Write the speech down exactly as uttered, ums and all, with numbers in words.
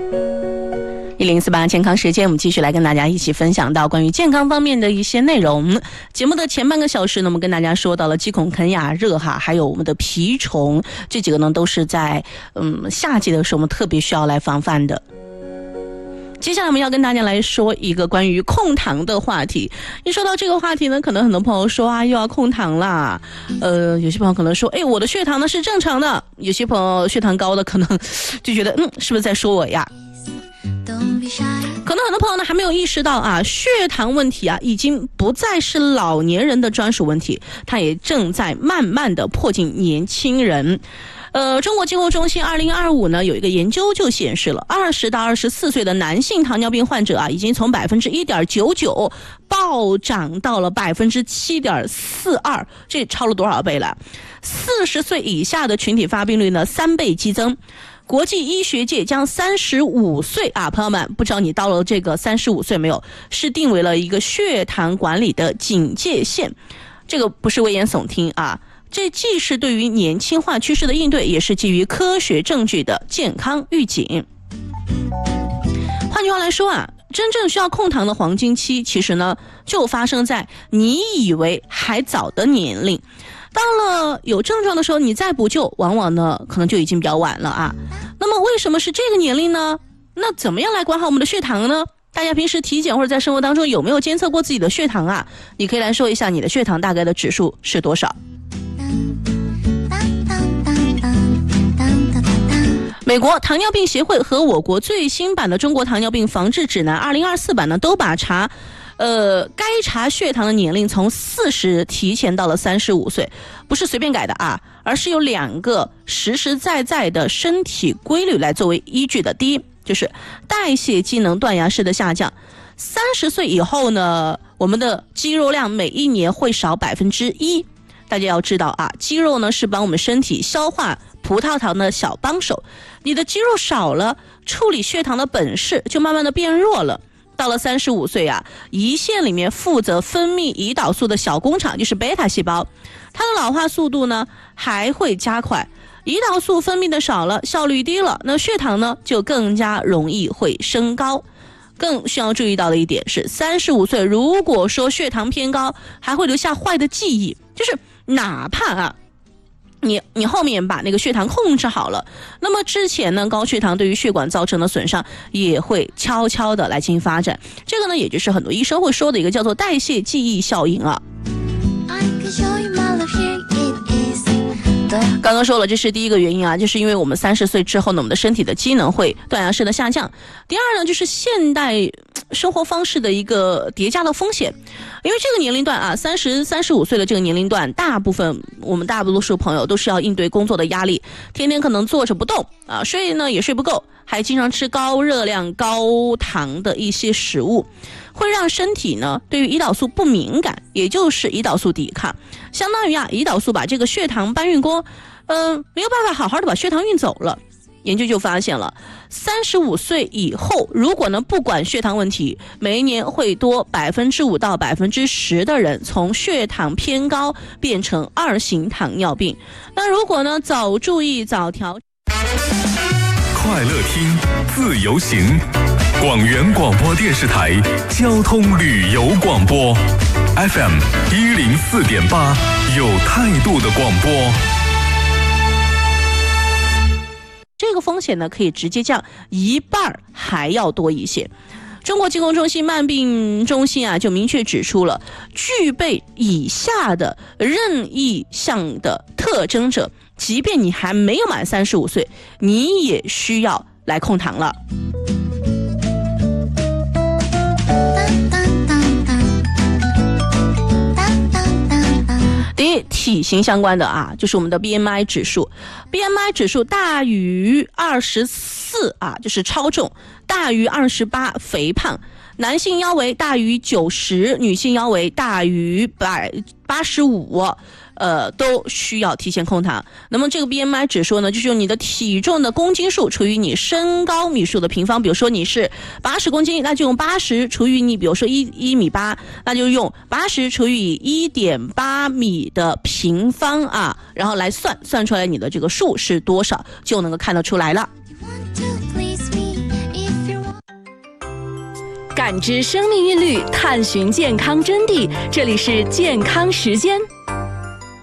一零四八健康时间，我们继续来跟大家一起分享到关于健康方面的一些内容。节目的前半个小时呢，我们跟大家说到了肌孔肯雅热哈，还有我们的蜱虫，这几个呢都是在嗯夏季的时候我们特别需要来防范的。接下来我们要跟大家来说一个关于控糖的话题。一说到这个话题呢，可能很多朋友说啊，又要控糖啦。呃，有些朋友可能说，哎，我的血糖呢是正常的。有些朋友血糖高的可能就觉得，嗯，是不是在说我呀？可能很多朋友呢还没有意识到啊，血糖问题啊已经不再是老年人的专属问题，它也正在慢慢的迫近年轻人。呃，中国疾控中心二零二五呢有一个研究就显示了，二十到二十四岁的男性糖尿病患者啊，已经从百分之一点九九暴涨到了百分之七点四二，这超了多少倍了？四十岁以下的群体发病率呢三倍激增。国际医学界将三十五岁啊，朋友们，不知道你到了这个三十五岁没有？是定为了一个血糖管理的警戒线。这个不是危言耸听啊。这既是对于年轻化趋势的应对，也是基于科学证据的健康预警。换句话来说啊，真正需要控糖的黄金期，其实呢就发生在你以为还早的年龄。到了有症状的时候，你再补救，往往呢可能就已经比较晚了啊。那么为什么是这个年龄呢？那怎么样来管好我们的血糖呢？大家平时体检或者在生活当中有没有监测过自己的血糖啊？你可以来说一下你的血糖大概的指数是多少。美国糖尿病协会和我国最新版的中国糖尿病防治指南二零二四版呢，都把查呃该查血糖的年龄从四十提前到了三十五岁，不是随便改的啊，而是有两个实实在在的身体规律来作为依据的。第一，就是代谢机能断崖式的下降，三十岁以后呢，我们的肌肉量每一年会少百分之一。大家要知道啊，肌肉呢是帮我们身体消化葡萄糖的小帮手，你的肌肉少了，处理血糖的本事就慢慢的变弱了。到了三十五岁啊，胰腺里面负责分泌胰岛素的小工厂就是贝塔细胞，它的老化速度呢还会加快，胰岛素分泌的少了，效率低了，那血糖呢就更加容易会升高。更需要注意到的一点是，三十五岁如果说血糖偏高，还会留下坏的记忆，就是哪怕啊你你后面把那个血糖控制好了，那么之前呢高血糖对于血管造成的损伤也会悄悄的来进行发展。这个呢也就是很多医生会说的一个叫做代谢记忆效应啊。刚刚说了，这是第一个原因啊，就是因为我们三十岁之后呢，我们的身体的机能会断崖式的下降。第二呢，就是现代生活方式的一个叠加的风险。因为这个年龄段啊，三十、三十五岁的这个年龄段，大部分我们大多数朋友都是要应对工作的压力，天天可能坐着不动啊，睡呢也睡不够，还经常吃高热量、高糖的一些食物，会让身体呢对于胰岛素不敏感，也就是胰岛素抵抗。相当于啊，胰岛素把这个血糖搬运工，嗯、呃，没有办法好好的把血糖运走了。研究就发现了，三十五岁以后，如果呢不管血糖问题，每一年会多百分之五到百分之十的人从血糖偏高变成二型糖尿病。那如果呢早注意早调， 快乐听自由行，广元广播电视台交通旅游广播 F M 一零四点八，有态度的广播。 这个风险呢可以直接降一半还要多一些。中国疾控中心慢病中心啊就明确指出了，具备以下的任意项的特征者，即便你还没有满三十五岁，你也需要来控糖了。第一，体型相关的啊，就是我们的 B M I 指数 ，B M I 指数大于二十四啊，就是超重；大于二十八，肥胖。男性腰围大于九十，女性腰围大于百八十五。呃，都需要提前控糖。那么这个 B M I 指数呢，就是用你的体重的公斤数除以你身高米数的平方。比如说你是八十公斤，那就用八十除以你，比如说一一米八，那就用八十除以一点八米的平方啊，然后来算算出来你的这个数是多少，就能够看得出来了。 感知生命韵律，探寻健康真谛。这里是健康时间。